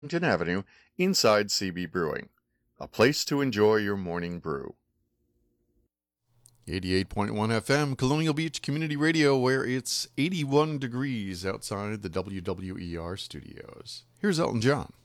Avenue inside CB Brewing, a place to enjoy your morning brew. 88.1 FM, Colonial Beach Community Radio, where it's 81 degrees outside the WWER studios. Here's Elton John.